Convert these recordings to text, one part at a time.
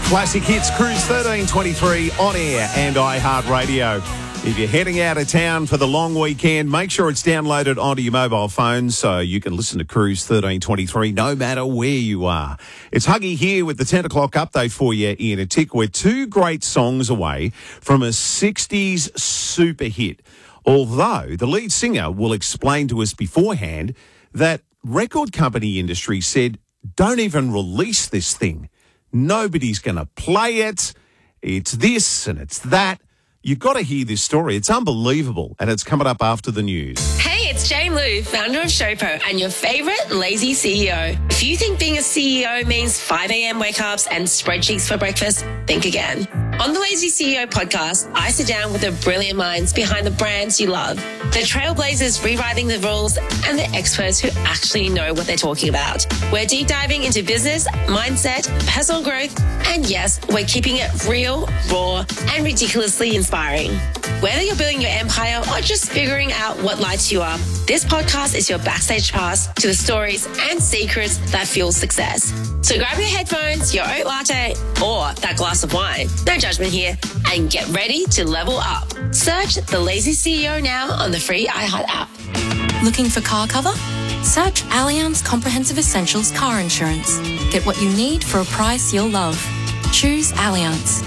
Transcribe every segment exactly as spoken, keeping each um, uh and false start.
Classic Hits, Cruise thirteen twenty-three on air and iHeartRadio. If you're heading out of town for the long weekend, make sure it's downloaded onto your mobile phone so you can listen to Cruise thirteen twenty-three no matter where you are. It's Huggy here with the ten o'clock update for you in a tick. We're two great songs away from a sixties super hit, although the lead singer will explain to us beforehand that record company industry said, don't even release this thing. Nobody's going to play it. It's this and it's that. You've got to hear this story. It's unbelievable, and it's coming up after the news. Hey, it's Jane Lou, founder of Showpo and your favourite lazy C E O. If you think being a C E O means five a.m. wake-ups and spreadsheets for breakfast, think again. On the Lazy C E O podcast, I sit down with the brilliant minds behind the brands you love, the trailblazers rewriting the rules, and the experts who actually know what they're talking about. We're deep diving into business, mindset, personal growth, and yes, we're keeping it real, raw, and ridiculously inspiring. Whether you're building your empire or just figuring out what lights you up, this podcast is your backstage pass to the stories and secrets that fuel success. So grab your headphones, your oat latte, or that glass of wine. No judgment here. And get ready to level up. Search The Lazy C E O now on the free iHeart app. Looking for car cover? Search Allianz Comprehensive Essentials Car Insurance. Get what you need for a price you'll love. Choose Allianz.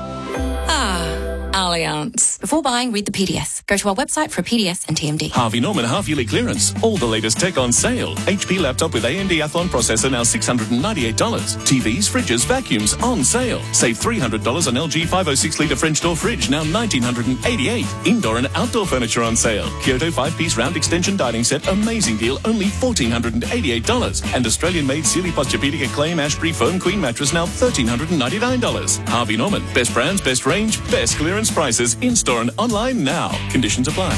Ah, Allianz. Before buying, read the P D S. Go to our website for a P D S and T M D. Harvey Norman half-yearly clearance. All the latest tech on sale. H P laptop with A M D Athlon processor now six hundred ninety-eight dollars. T Vs, fridges, vacuums on sale. Save three hundred dollars on L G five oh six litre French door fridge, now one thousand nine hundred eighty-eight dollars. Indoor and outdoor furniture on sale. Kyoto five-piece round extension dining set, amazing deal, only one thousand four hundred eighty-eight dollars. And Australian-made Sealy Posturepedic Acclaim Ashbury Foam Queen mattress, now one thousand three hundred ninety-nine dollars. Harvey Norman. Best brands, best range, best clearance prices. In-store and online now. Conditions apply.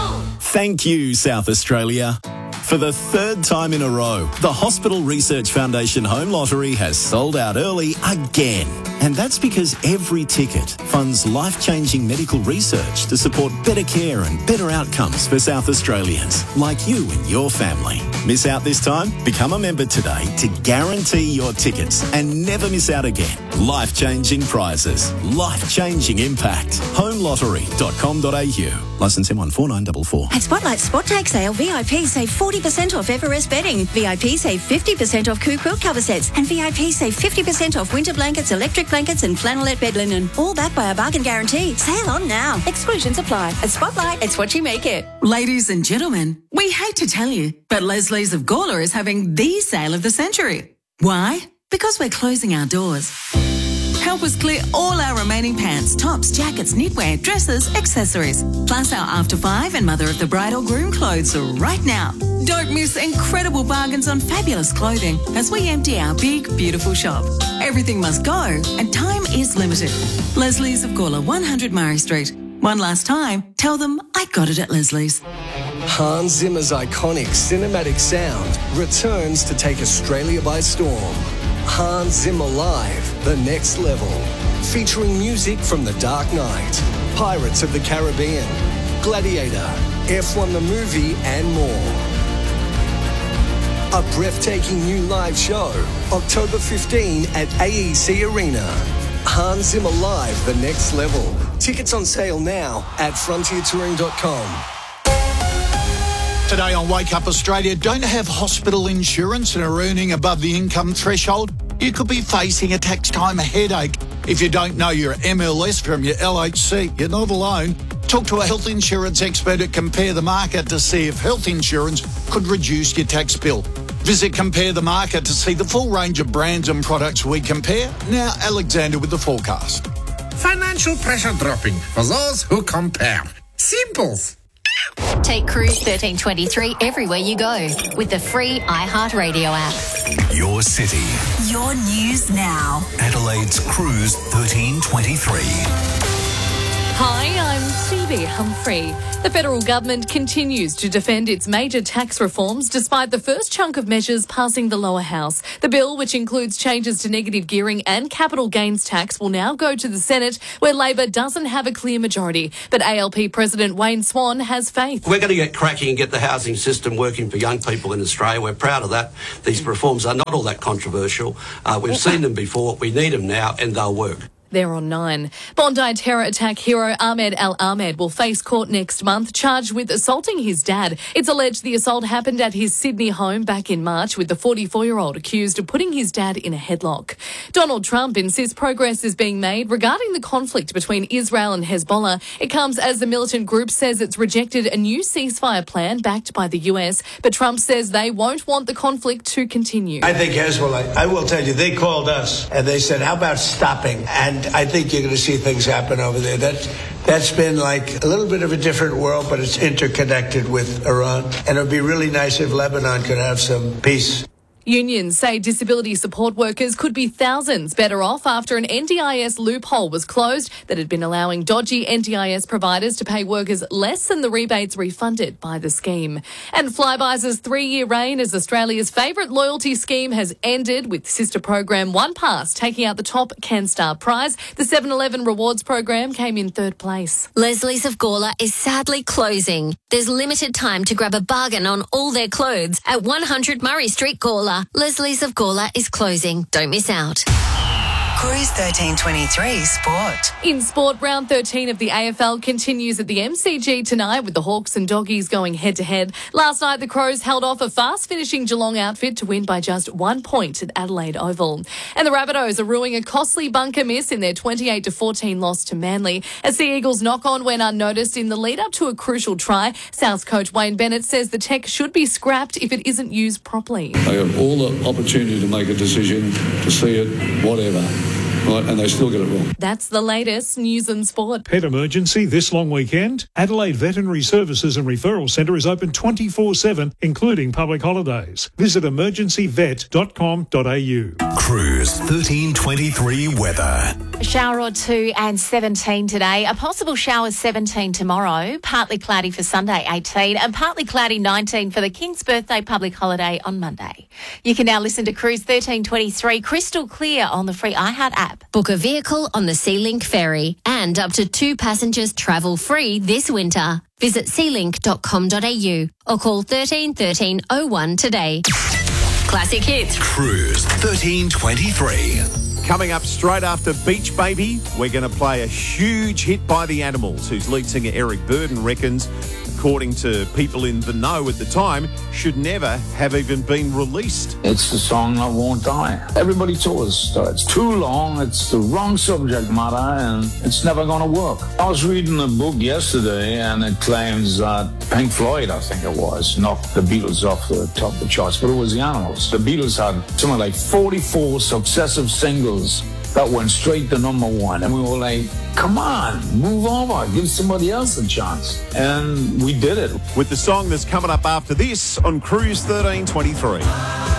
Thank you, South Australia. For the third time in a row, the Hospital Research Foundation Home Lottery has sold out early again. And that's because every ticket funds life-changing medical research to support better care and better outcomes for South Australians, like you and your family. Miss out this time? Become a member today to guarantee your tickets and never miss out again. Life-changing prizes, life-changing impact. home lottery dot com dot a u. Licence M one four nine four four. At Spotlight Spot Tag Sale, V I P save forty percent off Everest bedding. V I P save fifty percent off Coo quilt cover sets. And V I P save fifty percent off winter blankets, electric blankets and flannelette bed linen. All backed by a bargain guarantee. Sale on now. Exclusions apply. At Spotlight, it's what you make it. Ladies and gentlemen, we hate to tell you, but Leslie's of Gawler is having the sale of the century. Why? Because we're closing our doors. Help us clear all our remaining pants, tops, jackets, knitwear, dresses, accessories, plus our After Five and Mother of the Bride or Groom clothes right now. Don't miss incredible bargains on fabulous clothing as we empty our big, beautiful shop. Everything must go and time is limited. Leslie's of Gawler, one hundred Murray Street. One last time, tell them I got it at Leslie's. Hans Zimmer's iconic cinematic sound returns to take Australia by storm. Hans Zimmer Live, The Next Level, featuring music from The Dark Knight, Pirates of the Caribbean, Gladiator, F one the movie, and more. A breathtaking new live show, October fifteenth at A E C Arena. Hans Zimmer Live, The Next Level. Tickets on sale now at frontier touring dot com. Today on Wake Up Australia, don't have hospital insurance and are earning above the income threshold? You could be facing a tax time headache. If you don't know your M L S from your L H C, you're not alone. Talk to a health insurance expert at Compare the Market to see if health insurance could reduce your tax bill. Visit Compare the Market to see the full range of brands and products we compare. Now, Alexander with the forecast. Financial pressure dropping for those who compare. Simples. Take Cruise thirteen twenty-three everywhere you go with the free iHeartRadio app. Your city. Your news now. Adelaide's Cruise thirteen twenty-three. Hi, I'm Phoebe Humphrey. The federal government continues to defend its major tax reforms despite the first chunk of measures passing the lower house. The bill, which includes changes to negative gearing and capital gains tax, will now go to the Senate, where Labor doesn't have a clear majority. But A L P President Wayne Swan has faith. We're going to get cracking and get the housing system working for young people in Australia. We're proud of that. These reforms are not all that controversial. Uh, we've seen them before. We need them now, and they'll work. They're on nine. Bondi terror attack hero Ahmed Al-Ahmed will face court next month, charged with assaulting his dad. It's alleged the assault happened at his Sydney home back in March, with the forty-four-year-old accused of putting his dad in a headlock. Donald Trump insists progress is being made regarding the conflict between Israel and Hezbollah. It comes as the militant group says it's rejected a new ceasefire plan backed by the U S, but Trump says they won't want the conflict to continue. I think Hezbollah, I will tell you, they called us and they said, how about stopping? And I think you're going to see things happen over there. That, that's been like a little bit of a different world, but it's interconnected with Iran. And it would be really nice if Lebanon could have some peace. Unions say disability support workers could be thousands better off after an N D I S loophole was closed that had been allowing dodgy N D I S providers to pay workers less than the rebates refunded by the scheme. And Flybuys' three-year reign as Australia's favourite loyalty scheme has ended, with sister program OnePass taking out the top CanStar prize. The seven eleven rewards program came in third place. Leslie's of Gawler is sadly closing. There's limited time to grab a bargain on all their clothes at one hundred Murray Street, Gawler. Leslie's of Gawler is closing. Don't miss out. Cruise thirteen twenty-three Sport. In sport, round thirteen of the A F L continues at the M C G tonight, with the Hawks and Doggies going head-to-head. Last night, the Crows held off a fast-finishing Geelong outfit to win by just one point at Adelaide Oval. And the Rabbitohs are ruining a costly bunker miss in their twenty-eight to fourteen loss to Manly. A Sea Eagles knock-on went unnoticed in the lead-up to a crucial try. Souths coach Wayne Bennett says the tech should be scrapped if it isn't used properly. They have all the opportunity to make a decision, to see it, whatever. Right, and they still get it wrong. That's the latest news and sport. Pet emergency this long weekend? Adelaide Veterinary Services and Referral Centre is open twenty-four seven, including public holidays. Visit emergency vet dot com dot a u. Cruise thirteen twenty-three weather. A shower or two and seventeen today. A possible shower seventeen tomorrow. Partly cloudy for Sunday eighteen and partly cloudy nineteen for the King's birthday public holiday on Monday. You can now listen to Cruise thirteen twenty-three crystal clear on the free iHeart app. Book a vehicle on the Sealink ferry and up to two passengers travel free this winter. Visit sealink dot com dot a u or call thirteen thirteen oh one today. Classic hits. Cruise thirteen twenty-three. Coming up straight after Beach Baby, we're going to play a huge hit by the Animals, whose lead singer Eric Burdon reckons, according to people in the know at the time, should never have even been released. It's the song that won't die. Everybody told us that it's too long, it's the wrong subject matter, and it's never going to work. I was reading a book yesterday, and it claims that Pink Floyd, I think it was, knocked the Beatles off the top of the charts, but it was the Animals. The Beatles had something like forty-four successive singles that went straight to number one. And we were like, come on, move over, give somebody else a chance. And we did it. With the song that's coming up after this on Cruise thirteen twenty-three.